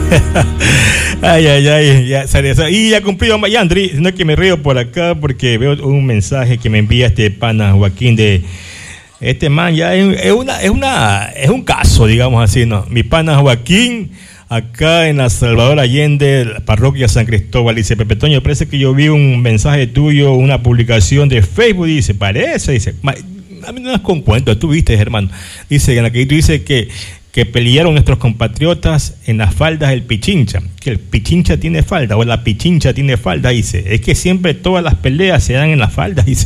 Ay, ay, ay, ya sale eso. Y ya cumplido Mayandri, no es que me río por acá porque veo un mensaje que me envía este pana Joaquín de este man, ya es un caso, digamos así, ¿no? Mi pana Joaquín, acá en la Salvador Allende, la parroquia San Cristóbal, dice: Pepe Toño, parece que yo vi un mensaje tuyo, una publicación de Facebook, dice, a mí no es con cuentos, tú viste, hermano, dice, en la que tú dices que pelearon nuestros compatriotas en las faldas del Pichincha, que el Pichincha tiene falda, o la Pichincha tiene falda, dice, es que siempre todas las peleas se dan en las faldas, dice.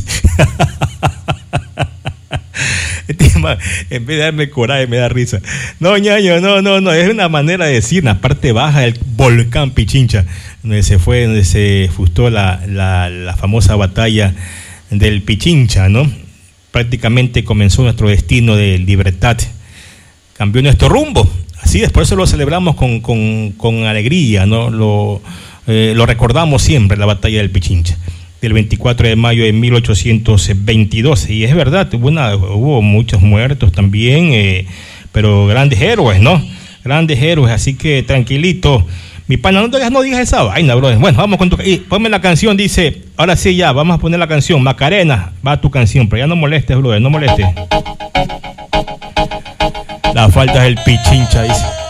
En vez de darme coraje me da risa. No, ñaño, no, es una manera de decir, en la parte baja del volcán Pichincha, donde se frustró la famosa batalla del Pichincha, ¿no? Prácticamente comenzó nuestro destino de libertad, cambió nuestro rumbo, así después eso lo celebramos con alegría, ¿no? Lo recordamos siempre, la batalla del Pichincha, del 24 de mayo de 1822, y es verdad, hubo muchos muertos también, pero grandes héroes, ¿no? Grandes héroes, así que tranquilito. Mi pana, no digas esa vaina, brother. Bueno, vamos con ponme la canción, dice, ahora sí ya, vamos a poner la canción, Macarena, va tu canción, pero ya no molestes, brother, no molestes. La falta es el Pichincha, dice.